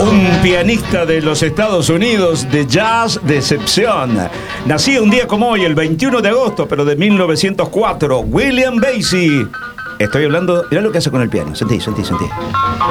Un pianista de los Estados Unidos de jazz de excepción. Nacía un día como hoy, el 21 de agosto, pero de 1904, William Basie. Estoy hablando, mirá lo que hace con el piano. Sentí.